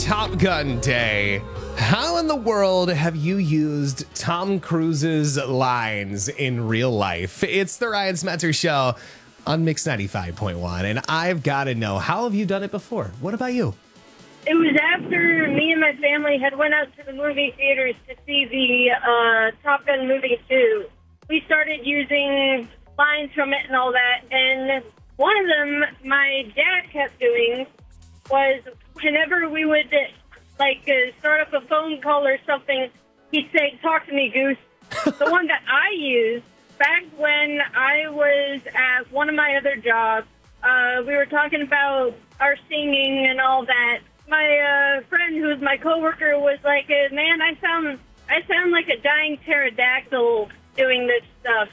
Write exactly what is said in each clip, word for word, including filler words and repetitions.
Top Gun Day. How in the world have you used Tom Cruise's lines in real life? It's the Ryan Smetzer Show on Mix ninety-five point one, and I've got to know, how have you done it before? What about you? It was after me and my family had went out to the movie theaters to see the uh, Top Gun movie two. We started using lines from it and all that, and one of them my dad kept doing was whenever we would like uh, start up a phone call or something, he'd say, "Talk to me, Goose." The one that I used back when I was at one of my other jobs, uh, we were talking about our singing and all that. My uh, friend, who's my coworker, was like, uh, "Man, I sound I sound like a dying pterodactyl doing this stuff."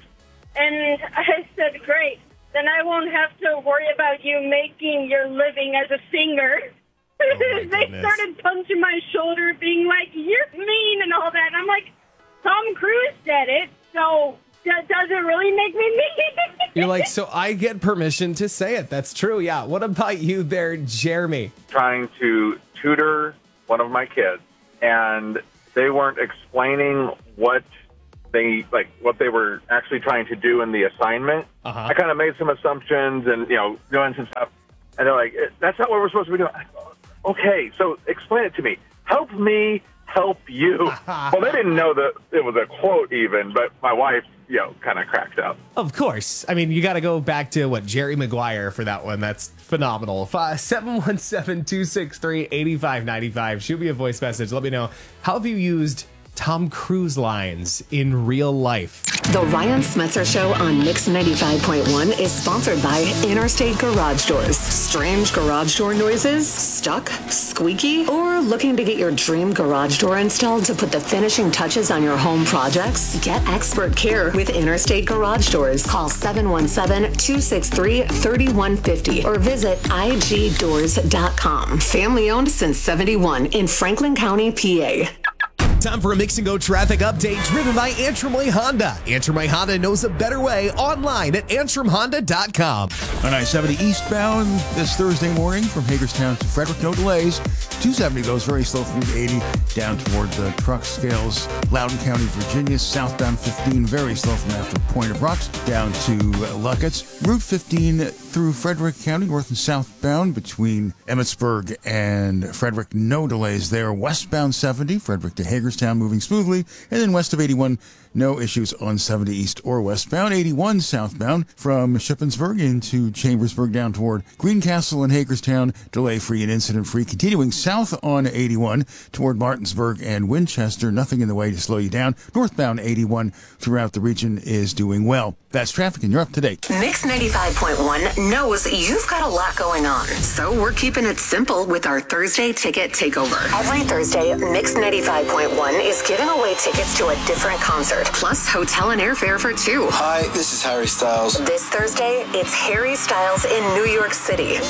And I said, "Great, then I won't have to worry about you making your living as a singer." Oh they started punching my shoulder, being like, "You're mean," and all that. And I'm like, Tom Cruise said it, so that doesn't really make me mean. You're like, so I get permission to say it. That's true. Yeah. What about you there, Jeremy? Trying to tutor one of my kids, and they weren't explaining what they like what they were actually trying to do in the assignment. Uh-huh. I kind of made some assumptions and, you know, doing some stuff. And they're like, "That's not what we're supposed to be doing." I go, "Okay, so explain it to me. Help me help you." Well, they didn't know that it was a quote even, but my wife, you know, kind of cracked up. Of course. I mean, you got to go back to, what, Jerry Maguire for that one. That's phenomenal. seven one seven, two six three, eight five nine five. Shoot me a voice message. Let me know, how have you used Tom Cruise lines in real life? The Ryan Smetzer Show on Mix ninety-five point one is sponsored by Interstate Garage Doors. Strange garage door noises? Stuck? Squeaky? Or looking to get your dream garage door installed to put the finishing touches on your home projects? Get expert care with Interstate Garage Doors. Call seven one seven, two six three, three one five zero or visit I G doors dot com. Family owned since seventy-one in Franklin County, P A. Time for a Mix and Go traffic update driven by Antrim Way Honda. Antrim Way Honda knows a better way, online at antrim honda dot com. On I seventy eastbound this Thursday morning from Hagerstown to Frederick, no delays. two seventy goes very slow from Route eighty down toward the truck scales. Loudoun County, Virginia, southbound fifteen, very slow from after Point of Rocks down to Luckett's. Route fifteen through Frederick County, north and southbound between Emmitsburg and Frederick, no delays there. Westbound seventy, Frederick to Hagerstown, moving smoothly. And then west of eighty-one, no issues on seventy east or westbound. eighty-one southbound from Shippensburg into Chambersburg down toward Greencastle and Hagerstown, delay-free and incident-free. Continuing south on eighty-one toward Martinsburg and Winchester, nothing in the way to slow you down. Northbound eighty-one throughout the region is doing well. That's traffic, and you're up to date. Mix ninety-five point one knows you've got a lot going on, so we're keeping it simple with our Thursday Ticket Takeover. Every Thursday, Mix ninety-five point one is giving away tickets to a different concert, plus hotel and airfare for two. Hi, this is Harry Styles. This Thursday, it's Harry Styles in New York City.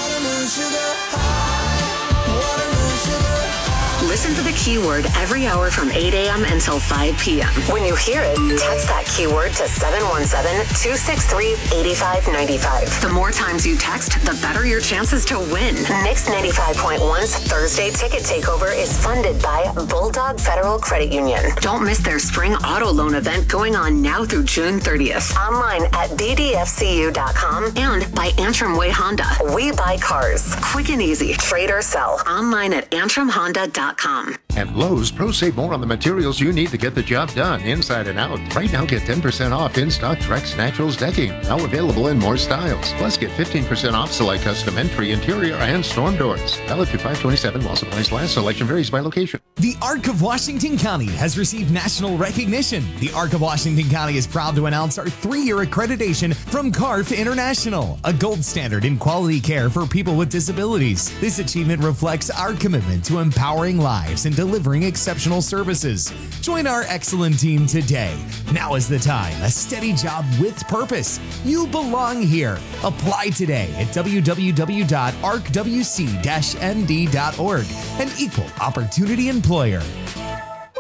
Listen for the keyword every hour from eight a.m. until five p.m. When you hear it, text that keyword to seven one seven, two six three, eight five nine five. The more times you text, the better your chances to win. Mix ninety-five point one's Thursday Ticket Takeover is funded by Bulldog Federal Credit Union. Don't miss their spring auto loan event going on now through June thirtieth. Online at b d f c u dot com and by Antrim Way Honda. We buy cars. Quick and easy. Trade or sell. Online at antrim honda dot com. At Lowe's, pros save more on the materials you need to get the job done, inside and out. Right now, get ten percent off in-stock Trex Naturals decking, now available in more styles. Plus, get fifteen percent off select custom entry, interior, and storm doors. Valid through five twenty-seven while supplies last. Selection varies by location. The Arc of Washington County has received national recognition. The Arc of Washington County is proud to announce our three-year accreditation from C A R F International, a gold standard in quality care for people with disabilities. This achievement reflects our commitment to empowering lives and delivering exceptional services. Join our excellent team today. Now is the time. A steady job with purpose. You belong here. Apply today at w w w dot arc w c dash m d dot org. An equal opportunity employer.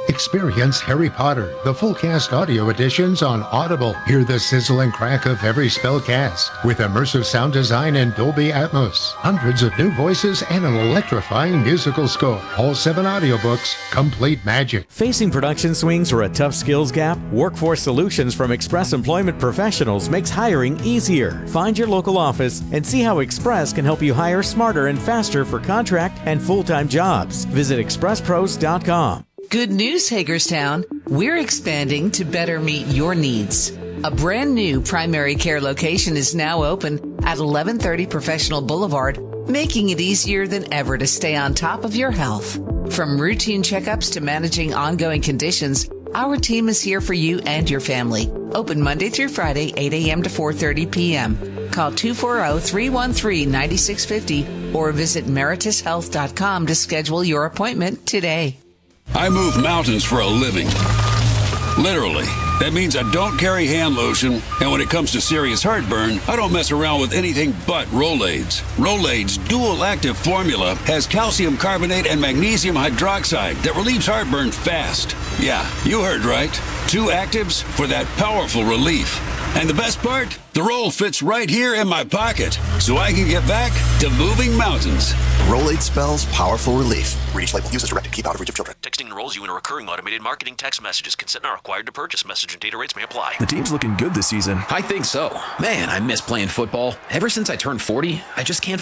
Experience Harry Potter, the full cast audio editions on Audible. Hear the sizzle and crack of every spell cast with immersive sound design and Dolby Atmos. Hundreds of new voices and an electrifying musical score. All seven audiobooks, complete magic. Facing production swings or a tough skills gap? Workforce Solutions from Express Employment Professionals makes hiring easier. Find your local office and see how Express can help you hire smarter and faster for contract and full-time jobs. Visit express pros dot com. Good news, Hagerstown. We're expanding to better meet your needs. A brand new primary care location is now open at eleven thirty Professional Boulevard, making it easier than ever to stay on top of your health. From routine checkups to managing ongoing conditions, our team is here for you and your family. Open Monday through Friday, eight a.m. to four thirty p.m. Call two four zero, three one three, nine six five zero or visit meritus health dot com to schedule your appointment today. I move mountains for a living. Literally. That means I don't carry hand lotion, and when it comes to serious heartburn, I don't mess around with anything but Rolaids. Rolaids' dual-active formula has calcium carbonate and magnesium hydroxide that relieves heartburn fast. Yeah, you heard right. Two actives for that powerful relief. And the best part? The roll fits right here in my pocket, so I can get back to moving mountains. Rolade spells powerful relief. Read each label. Use as directed. Keep out of reach of children. Texting enrolls you in a recurring automated marketing text messages. Consent not required to purchase. Message and data rates may apply. The team's looking good this season. I think so. Man, I miss playing football. Ever since I turned forty, I just can't